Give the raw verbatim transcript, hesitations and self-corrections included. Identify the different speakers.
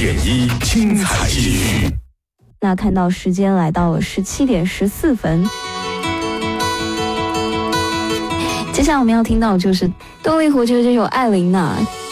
Speaker 1: 点一精彩继续。
Speaker 2: 那看到时间来到了十七点十四分，接下来我们要听到就是动力火车这首《艾琳娜》。